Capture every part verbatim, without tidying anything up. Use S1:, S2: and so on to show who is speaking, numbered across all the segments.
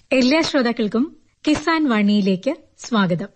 S1: എല്ലാ ശ്രോതാക്കൾക്കും കിസാൻ വാണിയിലേക്ക് സ്വാഗതം.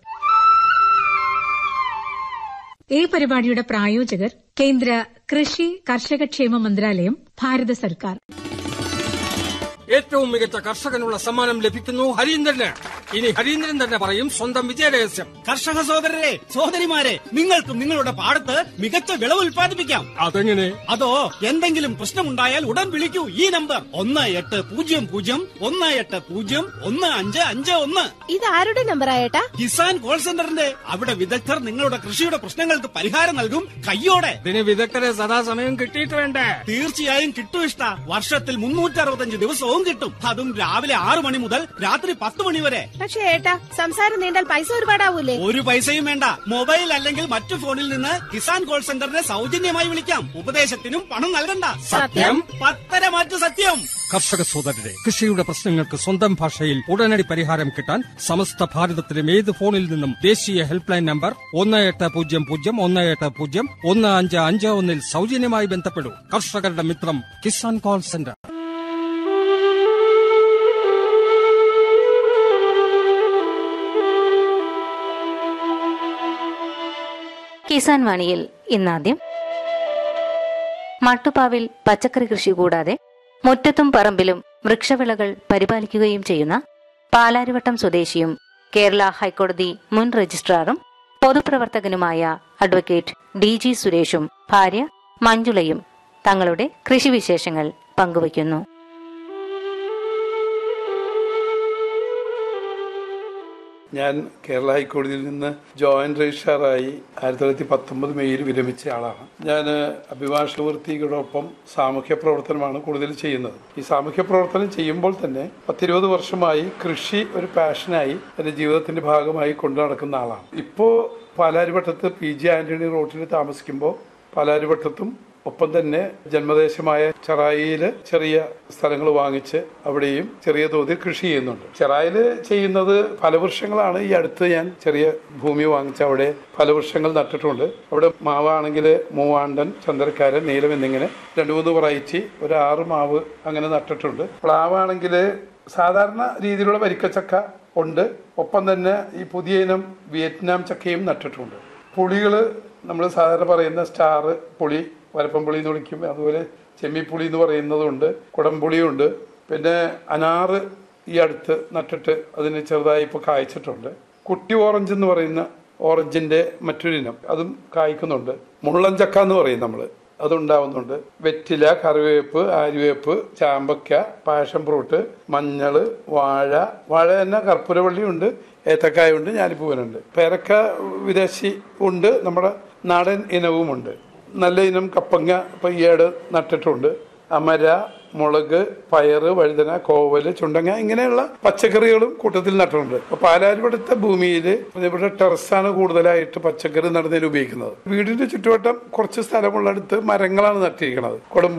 S1: ഈ പരിപാടിയുടെ പ്രായോജകർ കേന്ദ്ര കൃഷി കർഷകക്ഷേമ മന്ത്രാലയം, ഭാരത സർക്കാർ.
S2: ഏറ്റവും മികച്ച കർഷകനുള്ള സമ്മാനം ലഭിക്കുന്നു ഹരീന്ദ്രന്. ഇനി ഹരീന്ദ്രൻ തന്നെ പറയും സ്വന്തം വിജയരഹസ്യം.
S3: കർഷക സഹോദരരെ, സഹോദരിമാരെ, നിങ്ങൾക്കും നിങ്ങളുടെ പാടത്ത് മികച്ച വിളവ് ഉൽപ്പാദിപ്പിക്കാം.
S2: അതെങ്ങനെ?
S3: അതോ എന്തെങ്കിലും പ്രശ്നമുണ്ടായാൽ ഉടൻ വിളിക്കൂ ഈ നമ്പർ ഒന്ന് എട്ട് പൂജ്യം പൂജ്യം ഒന്ന് എട്ട് പൂജ്യം ഒന്ന് അഞ്ച് അഞ്ച് ഒന്ന്.
S4: ഇത് ആരുടെ നമ്പർ ആയേട്ടാ?
S3: കിസാൻ കോൾ സെന്ററിന്റെ. അവിടെ വിദഗ്ധർ നിങ്ങളുടെ കൃഷിയുടെ പ്രശ്നങ്ങൾക്ക് പരിഹാരം നൽകും കയ്യോടെ.
S2: ഇതിന് വിദഗ്ധരെ സദാസമയം കിട്ടിയിട്ട് വേണ്ടേ?
S3: തീർച്ചയായും കിട്ടും ഇഷ്ട. വർഷത്തിൽ മുന്നൂറ്റി അറുപത്തഞ്ച് ദിവസവും കിട്ടും. അതും രാവിലെ ആറു മണി മുതൽ രാത്രി പത്ത് മണി വരെ.
S4: പക്ഷേ ഏട്ടാ, സംസാരം നീണ്ടാൽ പൈസ ഒരുപാടാവൂലേ?
S3: ഒരു പൈസയും വേണ്ട. മൊബൈൽ അല്ലെങ്കിൽ മറ്റു ഫോണിൽ നിന്ന് കിസാൻ കോൾ സെന്ററിനെ സൗജന്യമായി വിളിക്കാം. ഉപദേശത്തിനും പണം നൽകണ്ട.
S2: സത്യം?
S3: പത്തര മാറ്റു സത്യം.
S2: കർഷക സോദരരെ, കൃഷിയുടെ പ്രശ്നങ്ങൾക്ക് സ്വന്തം ഭാഷയിൽ ഉടനടി പരിഹാരം കിട്ടാൻ സമസ്ത ഭാരതത്തിലും ഏത് ഫോണിൽ നിന്നും ദേശീയ ഹെൽപ്പ് ലൈൻ നമ്പർ ഒന്ന് എട്ട് പൂജ്യം പൂജ്യം ഒന്ന് എട്ട് പൂജ്യം ഒന്ന് അഞ്ച് അഞ്ച് ഒന്നിൽ സൗജന്യമായി ബന്ധപ്പെടൂ. കർഷകരുടെ മിത്രം കിസാൻ കോൾ സെന്റർ.
S5: കിസാൻ വാണിയിൽ ഇന്നാദ്യം മട്ടുപ്പാവിൽ പച്ചക്കറി കൃഷി കൂടാതെ മുറ്റത്തും പറമ്പിലും വൃക്ഷവിളകൾ പരിപാലിക്കുകയും ചെയ്യുന്ന പാലാരിവട്ടം സ്വദേശിയും കേരള ഹൈക്കോടതി മുൻ രജിസ്ട്രാറും പൊതുപ്രവർത്തകനുമായ അഡ്വക്കേറ്റ് ഡി ജി സുരേഷും ഭാര്യ മഞ്ജുളയും തങ്ങളുടെ കൃഷിവിശേഷങ്ങൾ പങ്കുവയ്ക്കുന്നു.
S6: ഞാൻ കേരള ഹൈക്കോടതിയിൽ നിന്ന് ജോയിന്റ് രജിസ്ട്രാറായി ആയിരത്തി തൊള്ളായിരത്തി പത്തൊമ്പത് മെയ്യിൽ വിരമിച്ച ആളാണ്. ഞാൻ അഭിഭാഷക വൃത്തിയോടൊപ്പം സാമൂഹ്യ പ്രവർത്തനമാണ് കൂടുതൽ ചെയ്യുന്നത്. ഈ സാമൂഹ്യ പ്രവർത്തനം ചെയ്യുമ്പോൾ തന്നെ പത്തിരുപത് വർഷമായി കൃഷി ഒരു പാഷനായി എൻ്റെ ജീവിതത്തിന്റെ ഭാഗമായി കൊണ്ടു നടക്കുന്ന ആളാണ്. ഇപ്പോൾ പാലാരിവട്ടത്ത് പി ജി ആന്റണി റോഡിൽ താമസിക്കുമ്പോൾ പാലാരിവട്ടത്തും ഒപ്പം തന്നെ ജന്മദേശമായ ചെറായിയിൽ ചെറിയ സ്ഥലങ്ങൾ വാങ്ങിച്ച് അവിടെയും ചെറിയ തോതിൽ കൃഷി ചെയ്യുന്നുണ്ട്. ചെറായിൽ ചെയ്യുന്നത് ഫലവൃക്ഷങ്ങളാണ്. ഈ അടുത്ത് ഞാൻ ചെറിയ ഭൂമി വാങ്ങിച്ച് അവിടെ ഫലവൃക്ഷങ്ങൾ നട്ടിട്ടുണ്ട്. അവിടെ മാവാണെങ്കിൽ മൂവാണ്ടൻ, ചന്ദ്രക്കാരൻ, നീലം എന്നിങ്ങനെ രണ്ടു മൂന്ന് വെറൈറ്റി ഒരു ആറ് മാവ് അങ്ങനെ നട്ടിട്ടുണ്ട്. പ്ലാവാണെങ്കിൽ സാധാരണ രീതിയിലുള്ള വരിക്കച്ചക്ക ഉണ്ട്. ഒപ്പം തന്നെ ഈ പുതിയ ഇനം വിയറ്റ്നാം ചക്കയും നട്ടിട്ടുണ്ട്. പുളികൾ നമ്മൾ സാധാരണ പറയുന്ന സ്റ്റാർ പുളി, വരപ്പം പുളി എന്ന് വിളിക്കും, അതുപോലെ ചെമ്മിപ്പുളി എന്ന് പറയുന്നതുണ്ട്, കുടംപുളിയുണ്ട്. പിന്നെ അനാറ് ഈ അടുത്ത് നട്ടിട്ട് അതിന് ചെറുതായി ഇപ്പോൾ കായ്ച്ചിട്ടുണ്ട്. കുട്ടി ഓറഞ്ച് എന്ന് പറയുന്ന ഓറഞ്ചിന്റെ മറ്റൊരിനം അതും കായ്ക്കുന്നുണ്ട്. മുള്ളൻ ചക്ക എന്ന് പറയും നമ്മൾ, അതുണ്ടാവുന്നുണ്ട്. വെറ്റില, കറിവേപ്പ്, ആര്യവേപ്പ്, ചാമ്പക്ക, പാഷൻ ഫ്രൂട്ട്, മഞ്ഞള്, വാഴ വാഴ തന്നെ കർപ്പൂരവള്ളിയുണ്ട്, ഏത്തക്കായുണ്ട്, ഞാലിപ്പൂവനുണ്ട്. പേരക്ക വിദേശി ഉണ്ട്, നമ്മുടെ നാടൻ ഇനവുമുണ്ട്. നല്ല ഇനം കപ്പങ്ങ ഇപ്പം ഈയിടെ നട്ടിട്ടുണ്ട്. അമര, മുളക്, പയറ്, വഴുതന, കോവല്, ചുണ്ടങ്ങ ഇങ്ങനെയുള്ള പച്ചക്കറികളും കൂട്ടത്തിൽ നട്ടിട്ടുണ്ട്. അപ്പൊ പാലാരിവട്ടത്തെ ഭൂമിയിൽ ഇവിടെ ടെറസാണ് കൂടുതലായിട്ട് പച്ചക്കറി നടുന്നതിന് ഉപയോഗിക്കുന്നത്. വീടിന്റെ ചുറ്റുവട്ടം കുറച്ച് സ്ഥലമുള്ളടുത്ത് മരങ്ങളാണ് നട്ടിരിക്കുന്നത്.